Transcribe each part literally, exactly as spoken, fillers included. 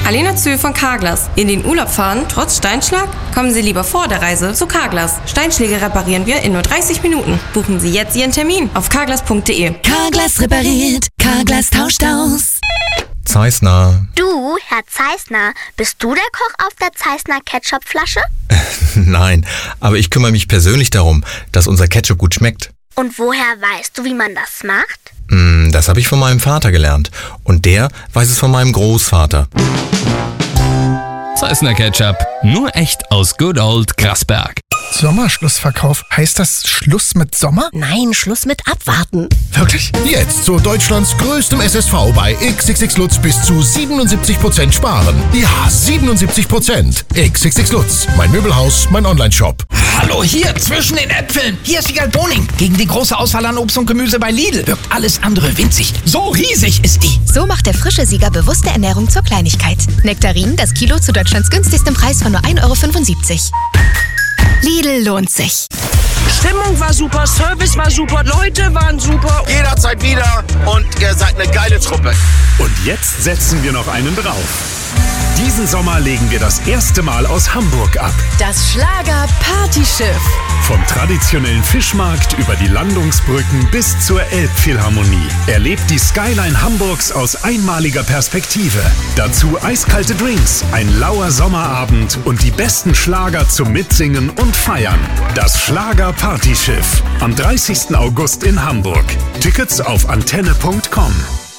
Alena Zühl von Carglass. In den Urlaub fahren, trotz Steinschlag? Kommen Sie lieber vor der Reise zu Carglass. Steinschläge reparieren wir in nur dreißig Minuten. Buchen Sie jetzt Ihren Termin auf carglass punkt de. Carglass repariert, Carglass tauscht aus. Zeissner. Du, Herr Zeissner, bist du der Koch auf der Zeissner Ketchupflasche? Nein, aber ich kümmere mich persönlich darum, dass unser Ketchup gut schmeckt. Und woher weißt du, wie man das macht? Mm, das habe ich von meinem Vater gelernt. Und der weiß es von meinem Großvater. Zeissner Ketchup, nur echt aus Good Old Grasberg. Sommerschlussverkauf. Heißt das Schluss mit Sommer? Nein, Schluss mit Abwarten. Wirklich? Jetzt zu Deutschlands größtem S S V bei X X X Lutz bis zu siebenundsiebzig Prozent sparen. Ja, siebenundsiebzig Prozent. X X X Lutz, mein Möbelhaus, mein Onlineshop. Hallo, hier zwischen den Äpfeln. Hier ist Wiegald Boning. Gegen die große Auswahl an Obst und Gemüse bei Lidl wirkt alles andere winzig. So riesig ist die. So macht der frische Sieger bewusste Ernährung zur Kleinigkeit. Nektarinen, das Kilo zu Deutschlands günstigstem Preis von nur ein Euro fünfundsiebzig. Lidl lohnt sich. Stimmung war super, Service war super, Leute waren super. Jederzeit wieder und ihr seid eine geile Truppe. Und jetzt setzen wir noch einen drauf. Diesen Sommer legen wir das erste Mal aus Hamburg ab. Das Schlager-Partyschiff. Vom traditionellen Fischmarkt über die Landungsbrücken bis zur Elbphilharmonie. Erlebt die Skyline Hamburgs aus einmaliger Perspektive. Dazu eiskalte Drinks, ein lauer Sommerabend und die besten Schlager zum Mitsingen und Feiern. Das Schlager-Partyschiff. Am dreißigsten August in Hamburg. Tickets auf antenne punkt com.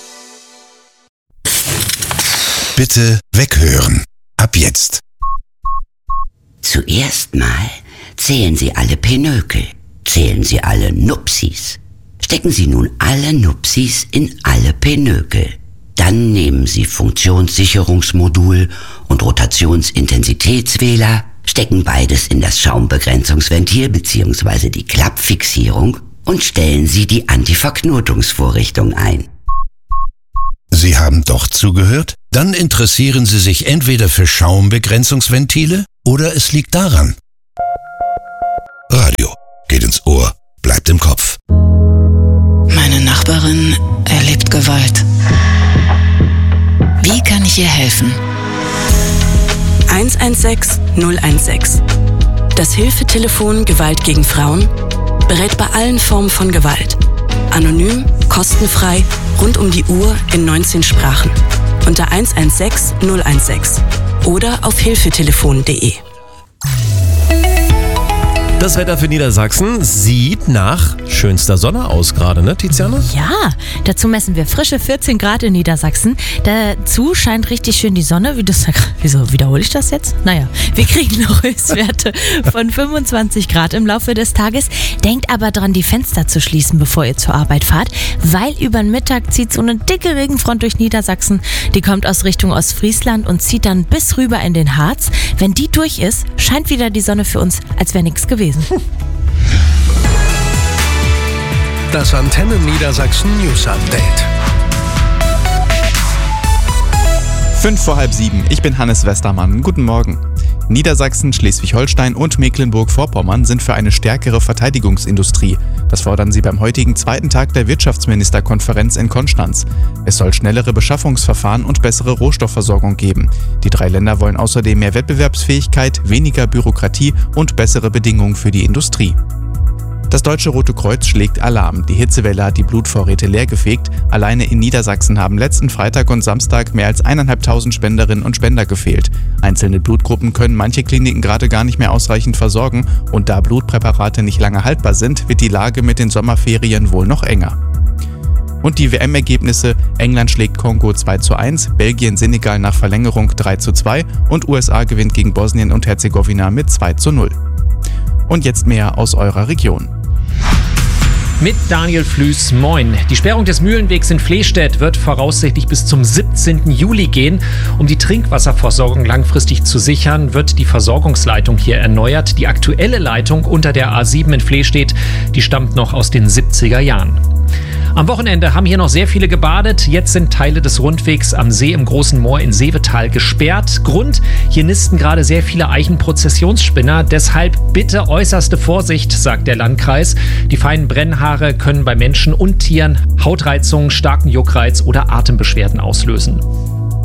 Bitte weghören. Ab jetzt. Zuerst mal zählen Sie alle Pinökel. Zählen Sie alle Nupsis. Stecken Sie nun alle Nupsis in alle Pinökel. Dann nehmen Sie Funktionssicherungsmodul und Rotationsintensitätswähler, stecken beides in das Schaumbegrenzungsventil bzw. die Klappfixierung und stellen Sie die Antiverknotungsvorrichtung ein. Sie haben doch zugehört? Dann interessieren Sie sich entweder für Schaumbegrenzungsventile oder es liegt daran. Radio geht ins Ohr, bleibt im Kopf. Meine Nachbarin erlebt Gewalt. Wie kann ich ihr helfen? eins eins sechs null eins sechs. Das Hilfetelefon Gewalt gegen Frauen berät bei allen Formen von Gewalt. Anonym, kostenfrei, rund um die Uhr in neunzehn Sprachen. Unter eins eins sechs null eins sechs oder auf hilfetelefon punkt de. Das Wetter für Niedersachsen sieht nach schönster Sonne aus gerade, ne, Tiziana? Ja, dazu messen wir frische vierzehn Grad in Niedersachsen. Dazu scheint richtig schön die Sonne. Wie das, wieso wiederhole ich das jetzt? Naja, wir kriegen noch Höchstwerte von fünfundzwanzig Grad im Laufe des Tages. Denkt aber dran, die Fenster zu schließen, bevor ihr zur Arbeit fahrt, weil über den Mittag zieht so eine dicke Regenfront durch Niedersachsen. Die kommt aus Richtung Ostfriesland und zieht dann bis rüber in den Harz. Wenn die durch ist, scheint wieder die Sonne für uns, als wäre nichts gewesen. Das Antenne Niedersachsen News Update. Fünf vor halb sieben. Ich bin Hannes Westermann. Guten Morgen. Niedersachsen, Schleswig-Holstein und Mecklenburg-Vorpommern sind für eine stärkere Verteidigungsindustrie. Das fordern sie beim heutigen zweiten Tag der Wirtschaftsministerkonferenz in Konstanz. Es soll schnellere Beschaffungsverfahren und bessere Rohstoffversorgung geben. Die drei Länder wollen außerdem mehr Wettbewerbsfähigkeit, weniger Bürokratie und bessere Bedingungen für die Industrie. Das Deutsche Rote Kreuz schlägt Alarm. Die Hitzewelle hat die Blutvorräte leergefegt. Alleine in Niedersachsen haben letzten Freitag und Samstag mehr als eintausendfünfhundert Spenderinnen und Spender gefehlt. Einzelne Blutgruppen können manche Kliniken gerade gar nicht mehr ausreichend versorgen. Und da Blutpräparate nicht lange haltbar sind, wird die Lage mit den Sommerferien wohl noch enger. Und die W M-Ergebnisse: England schlägt Kongo zwei zu eins, Belgien Senegal nach Verlängerung drei zu zwei und U S A gewinnt gegen Bosnien und Herzegowina mit zwei zu null. Und jetzt mehr aus eurer Region. Mit Daniel Flüß, moin. Die Sperrung des Mühlenwegs in Flehstedt wird voraussichtlich bis zum siebzehnten Juli gehen. Um die Trinkwasserversorgung langfristig zu sichern, wird die Versorgungsleitung hier erneuert. Die aktuelle Leitung unter der A sieben in Flehstedt, die stammt noch aus den siebziger Jahren. Am Wochenende haben hier noch sehr viele gebadet. Jetzt sind Teile des Rundwegs am See im Großen Moor in Seevetal gesperrt. Grund: hier nisten gerade sehr viele Eichenprozessionsspinner. Deshalb bitte äußerste Vorsicht, sagt der Landkreis. Die feinen Brennhaare können bei Menschen und Tieren Hautreizungen, starken Juckreiz oder Atembeschwerden auslösen.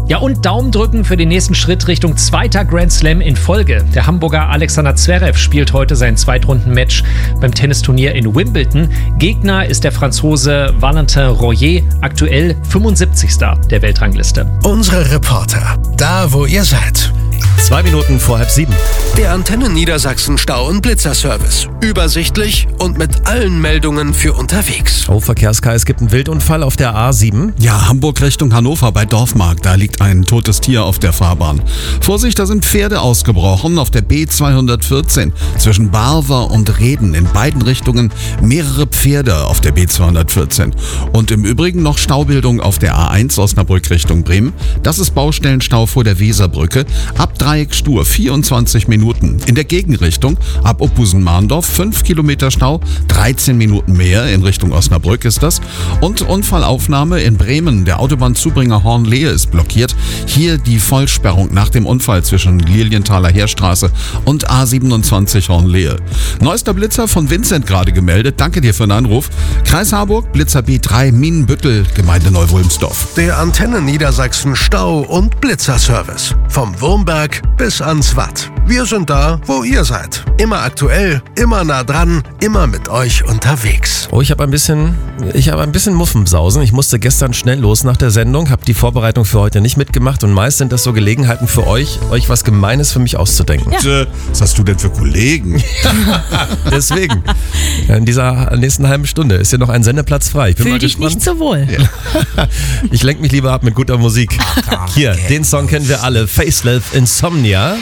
Ja, und Daumen drücken für den nächsten Schritt Richtung zweiter Grand Slam in Folge. Der Hamburger Alexander Zverev spielt heute sein Zweitrundenmatch beim Tennisturnier in Wimbledon. Gegner ist der Franzose Valentin Royer, aktuell fünfundsiebzigster der Weltrangliste. Unsere Reporter, da wo ihr seid. Zwei Minuten vor halb sieben. Der Antenne Niedersachsen Stau- und Blitzerservice. Übersichtlich und mit allen Meldungen für unterwegs. Oh, Verkehrskais, es gibt einen Wildunfall auf der A sieben. Ja, Hamburg Richtung Hannover bei Dorfmark. Da liegt ein totes Tier auf der Fahrbahn. Vorsicht, da sind Pferde ausgebrochen auf der B zweihundertvierzehn. Zwischen Barwer und Reden in beiden Richtungen mehrere Pferde auf der B zweihundertvierzehn. Und im Übrigen noch Staubildung auf der A eins Osnabrück Richtung Bremen. Das ist Baustellenstau vor der Weserbrücke. Ab Dreieck Stur vierundzwanzig Minuten. In der Gegenrichtung ab Oppusen-Mahndorf fünf Kilometer Stau, dreizehn Minuten mehr in Richtung Osnabrück ist das. Und Unfallaufnahme in Bremen. Der Autobahnzubringer Hornlehe ist blockiert. Hier die Vollsperrung nach dem Unfall zwischen Lilienthaler Heerstraße und A siebenundzwanzig Hornlehe. Neuester Blitzer von Vincent gerade gemeldet. Danke dir für den Anruf. Kreis Harburg, Blitzer B drei, Minenbüttel, Gemeinde Neu-Wulmsdorf. Der Antenne Niedersachsen Stau- und Blitzerservice. Vom Wurmberg bis ans Watt. Wir sind da, wo ihr seid. Immer aktuell, immer nah dran, immer mit euch unterwegs. Oh, ich habe ein bisschen, ich habe ein bisschen Muffensausen. Ich musste gestern schnell los nach der Sendung, habe die Vorbereitung für heute nicht mitgemacht und meist sind das so Gelegenheiten für euch, euch was Gemeines für mich auszudenken. Ja. Was hast du denn für Kollegen? Deswegen. In dieser nächsten halben Stunde ist hier noch ein Sendeplatz frei. Ich bin Fühl mal dich gespannt. nicht so wohl. Ja. Ich lenke mich lieber ab mit guter Musik. Hier, den Song kennen wir alle. Facelift Insomnia.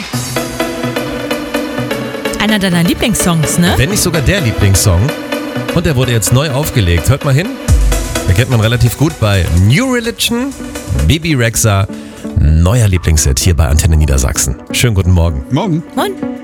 Einer deiner Lieblingssongs, ne? Wenn nicht sogar der Lieblingssong. Und der wurde jetzt neu aufgelegt. Hört mal hin. Den kennt man relativ gut bei New Religion. Bibi Rexha. Neuer Lieblingshit hier bei Antenne Niedersachsen. Schönen guten Morgen. Morgen. Moin.